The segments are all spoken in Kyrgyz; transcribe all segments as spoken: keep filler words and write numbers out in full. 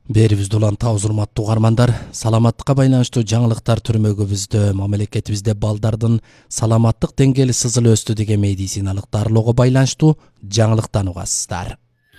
Берибизде улантабыз урматтуу угармандар. Саламаттыкка байланыштуу жаңылыктар түрмөгүбүздө мамлекетибизде балдардын саламаттык деңгээли сызыл өстү деген медициналык дарылоого байланыштуу жаңылыктан угасыздар.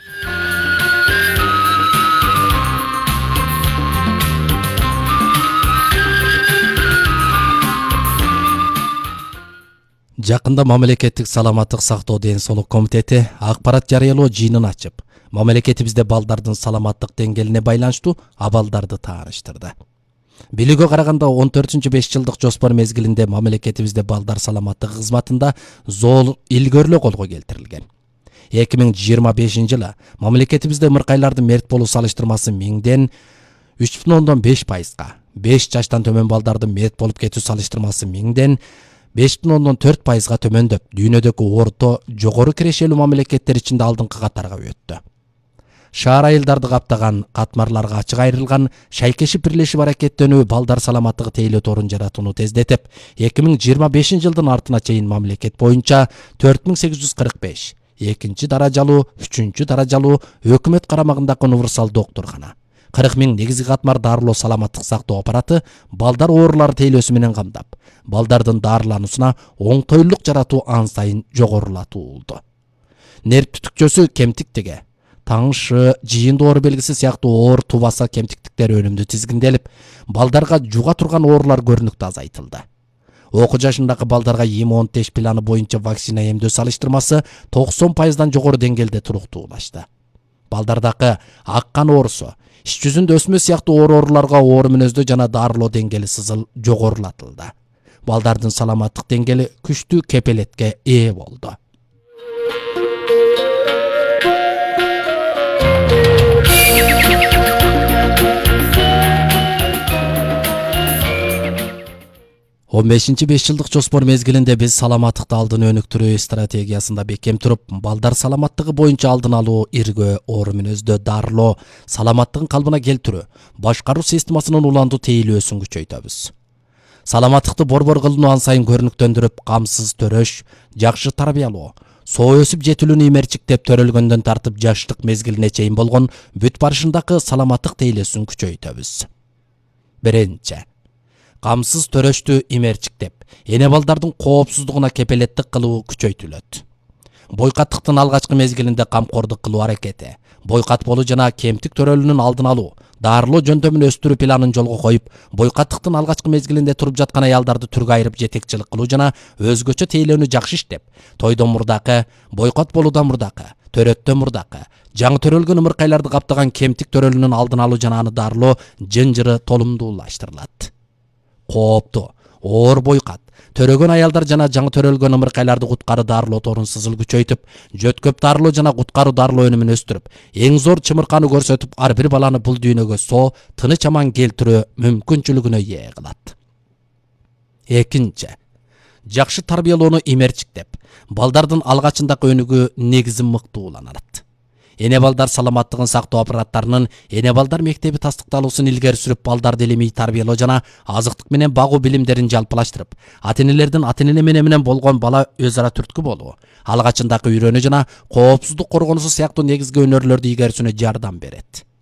Жакында мамлекеттик саламаттык сактоо ден соолук комитети акпарат жарыялоо жыйынын ачып, мамлекетибизде балдардын саламаттык деңгээлине байланыштуу абалдарды тааныштырды. Билүүгө караганда он төртүнчү беш жылдык жоспор мезгилинде мамлекетибизде балдар саламаттыгы кызматында зор илгөрлөө колго келтирилген. эки миң жыйырма бешинчи жылы мамлекетибизде ымыркайлардын мерт болуу салыштырмасы миңден үч бүтүн ондон беш пайызга, беш жаштан төмөн балдардын мерт болуп кетүү салыштырмасы миңден беш бүтүн ондон төрт пайызга төмөндөп, дүйнөдөгү орто жогору кирешелүү мамлекеттер ичинде алдыңкы катарга өттү. Шаар айылдарды каптаган, катмарларга ачык айрылган шайкешип бирлешип аракеттенүү балдар саламаттыгы тейлөө жаратууну тездетип, эки миң жыйырма бешинчи жылдын артына чейин мамлекет боюнча төрт миң сегиз жүз кырк беш, экинчи даражалуу, үчүнчү даражалуу өкмөт карамагындагы универсалдуу доктуркана, кырк миң негизги катмар дарылоо саламаттык сактоо аппараты балдар оорулары тейлөөсү менен камдап, балдардын дарылануусуна оңтойлуулук жаратуу ан сайын жогорулатуулду. Нерв түтүкчөсү кемтиктиги, таңшы, жыйын доору белгиси сыяктуу оор тубаса кемтиктиктер өнүмдүү тизгинделип, балдарга жуга турган оорулар көрүнүктүү азайтылды. Окуу жашындагы балдарга иммун теш планы боюнча вакцина эмдөө салыштырмасы токсон пайыздан жогору деңгээлде туруктуулашты. Балдардагы ак кан оорусу, иш жүзүндө өсмө сыяктуу оор ооруларга оор мүнөздүү жана дарылоо деңгээли сызыл жогорулатылды. Балдардын саламаттык деңгээли күчтүү кепелетке ээ болду. он бешинчи беш жылдык жоспор мезгилинде биз саламаттыкты алдын өнүктүрүү стратегиясында бекем туруп, балдар саламаттыгы боюнча алдын алуу, иргөө, оор мүнөздө дарылоо, саламаттыгын калыбына келтирүү, башкаруу системасынын уландуу тейлөөсүн күчөйтөбүз. Саламаттыкты борбор кылынуу ан сайын көрүнүктөндүрүп, камсыз төрөш, жакшы тарбиялоо, соо өсүп жетилүүнү имерчиктеп төрөлгөндөн тартып жаштык мезгилине чейин болгон бүт барышындагы саламаттык тейлөөсүн күчөйтөбүз. Биринчи, камсыз төрөштү имерчиктеп, эне балдардын коопсуздугуна кепелеттик кылуу күчөйтүлөт. Бойкаттыктын алгачкы мезгилинде камкордук кылуу аракети, бойкат болуу жана кемтик төрөлүүнүн алдын алуу, дарылоо жөндөмүн өстүрүү планын жолго коюп, бойкаттыктын алгачкы мезгилинде туруп жаткан аялдарды түргө айырып жетекчилик кылуу жана өзгөчө тейлөөнү жакшы иштеп, тойдон мурдакы, бойкат болуудан мурдакы, төрөттөн мурдакы, жаңы төрөлгөн ымыркайларды каптаган кемтик төрөлүүнүн алдын алуу жана аны дарылоо жынжыры толумдуулаштырылат. Кооптуу, оор бойкат, төрөгөн аялдар жана жаңы төрөлгөн ымыркайларды куткаруу дарылоо торун сызыл күчөйтүп, жөткөп дарылоо жана куткаруу дарылоо өнүмүн өстүрүп, эң зор чымырканы көрсөтүп, ар бир баланы бул дүйнөгө соо, тыныч аман келтирүү мүмкүнчүлүгүнө ээ кылат. Экинчи, жакшы тарбиялоону имерчиктеп, балдардын алгачындагы өнүгүү негизи мыктууланат. Эне балдар саламаттыгын сактоо аппараттарынын эне балдар мектеби тастыкталуусун илгери сүрүп, балдарды илимий тарбиялоо жана азыктык менен багуу билимдерин жалпылаштырып, ата-энелердин ата-эне менен болгон бала өз ара түрткү болуу, алгачындагы үйрөнүү жана коопсуздук коргонусу сыяктуу негизги өнөрлөрдү игерүүсүнө жардам берет.